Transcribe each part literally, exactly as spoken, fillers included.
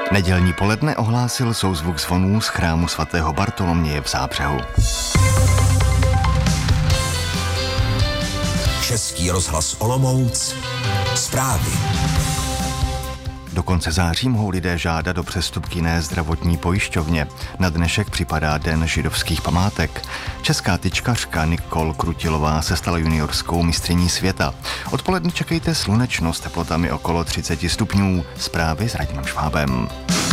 Nedělní poledne ohlásil souzvuk zvonů z chrámu svatého Bartoloměje v Zábřehu. Český rozhlas Olomouc. Zprávy. Do konce září mohou lidé žádat o přestup k jiné zdravotní pojišťovně. Na dnešek připadá Den židovských památek. Česká tyčkařka Nicole Krutilová se stala juniorskou mistryní světa. Odpoledne čekejte slunečno s teplotami okolo třicet stupňů. Zprávy s Radimem Švábem.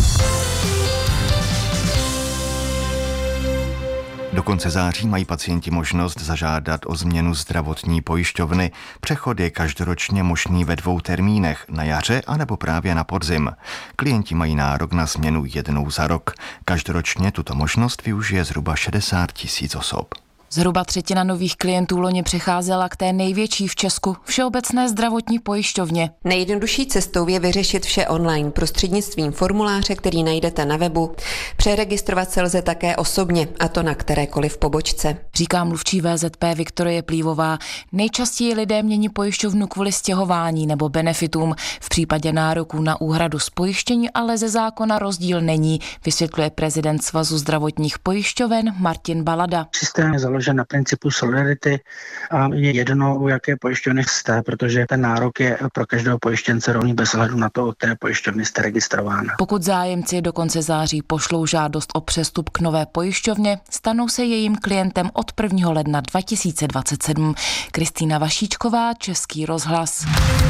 Do konce září mají pacienti možnost zažádat o změnu zdravotní pojišťovny. Přechod je každoročně možný ve dvou termínech, na jaře anebo právě na podzim. Klienti mají nárok na změnu jednou za rok. Každoročně tuto možnost využije zhruba šedesát tisíc osob. Zhruba třetina nových klientů loni přecházela k té největší v Česku, Všeobecné zdravotní pojišťovně. Nejjednodušší cestou je vyřešit vše online prostřednictvím formuláře, který najdete na webu. Přeregistrovat se lze také osobně, a to na kterékoliv pobočce. Říká mluvčí V Z P Viktorie Plívová. Nejčastěji lidé mění pojišťovnu kvůli stěhování nebo benefitům. V případě nároku na úhradu z pojištění ale ze zákona rozdíl není, vysvětluje prezident Svazu zdravotních pojišťoven Martin Balada. Systém je založen na principu solidarity a je jedno, u jaké pojišťovny jste, protože ten nárok je pro každého pojištěnce rovný bez ohledu na to, od které pojišťovny jste registrována. Pokud zájemci do konce září pošlou žádost o přestup k nové pojišťovně, stanou se jejím klientem od prvního ledna dva tisíce dvacet sedm. Kristýna Vašíčková, Český rozhlas.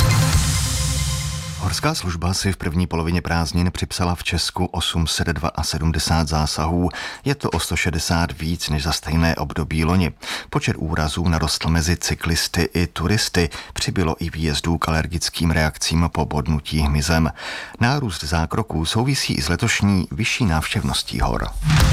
Horská služba si v první polovině prázdnin připsala v Česku osm set sedmdesát dva zásahů. Je to o sto šedesát víc než za stejné období loni. Počet úrazů narostl mezi cyklisty i turisty. Přibylo i výjezdů k alergickým reakcím po bodnutí hmyzem. Nárůst zákroků souvisí i s letošní vyšší návštěvností hor.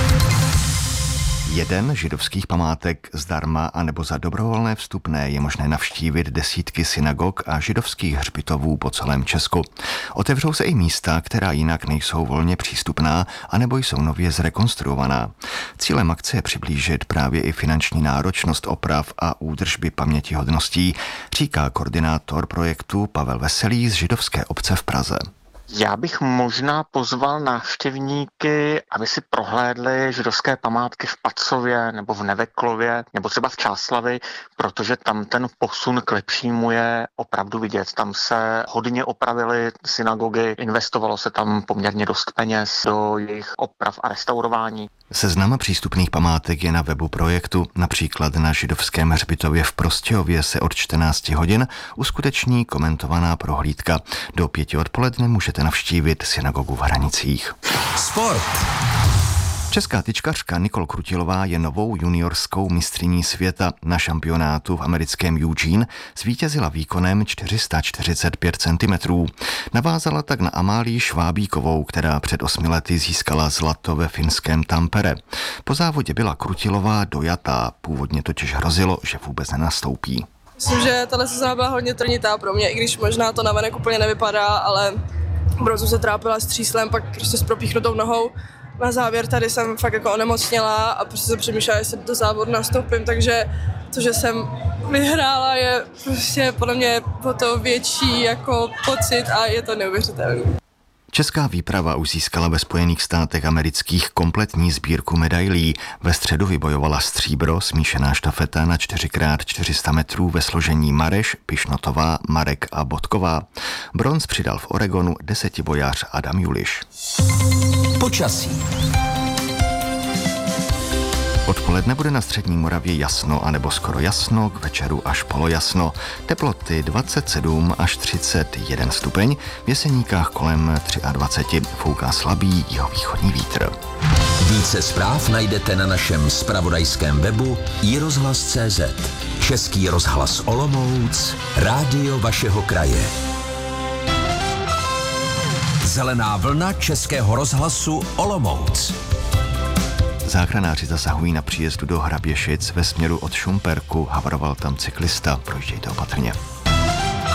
Jeden židovských památek zdarma anebo za dobrovolné vstupné je možné navštívit desítky synagog a židovských hřbitovů po celém Česku. Otevřou se i místa, která jinak nejsou volně přístupná anebo jsou nově zrekonstruovaná. Cílem akce je přiblížit právě i finanční náročnost oprav a údržby pamětihodností, říká koordinátor projektu Pavel Veselý z židovské obce v Praze. Já bych možná pozval návštěvníky, aby si prohlédli židovské památky v Pacově nebo v Neveklově nebo třeba v Čáslavi, protože tam ten posun k lepšímu je opravdu vidět. Tam se hodně opravily synagogy, investovalo se tam poměrně dost peněz do jejich oprav a restaurování. Seznam přístupných památek je na webu projektu. Například na židovském hřbitově v Prostějově se od čtrnácti hodin uskuteční komentovaná prohlídka. Do pěti odpoledne můžete navštívit synagogu v Hranicích. Sport. Česká tyčkařka Nicole Krutilová je novou juniorskou mistryní světa. Na šampionátu v americkém Eugene zvítězila výkonem čtyři sta čtyřicet pět centimetrů. Navázala tak na Amálii Švábíkovou, která před osmi lety získala zlato ve finském Tampere. Po závodě byla Krutilová dojatá, původně totiž hrozilo, že vůbec nenastoupí. Myslím, že tahle sezóna byla hodně trnitá pro mě, i když možná to navenek úplně nevypadá, ale opravdu jsem se trápila s tříslem, pak prostě s propíchnutou nohou. Na závěr tady jsem fakt jako onemocněla a prostě jsem přemýšlela, jestli do závodu nastoupím, takže to, že jsem vyhrála, je prostě podle mě o to větší jako pocit a je to neuvěřitelné. Česká výprava už získala ve Spojených státech amerických kompletní sbírku medailí. Ve středu vybojovala stříbro, smíšená štafeta na čtyři krát čtyři sta metrů ve složení Mareš, Pišnotová, Marek a Bodková. Bronz přidal v Oregonu desetibojař Adam Juliš. Počasí. Odpoledne bude na střední Moravě jasno anebo skoro jasno, k večeru až polojasno. Teploty dvacet sedm až třicet jedna stupeň, v Jeseníkách kolem dvacet tři, fouká slabý jihovýchodní vítr. Více zpráv najdete na našem zpravodajském webu i rozhlas tečka cé zet. Český rozhlas Olomouc, rádio vašeho kraje. Zelená vlna Českého rozhlasu Olomouc. Záchranáři zasahují na příjezdu do Hraběšic ve směru od Šumperku. Havaroval tam cyklista, projíždějte opatrně.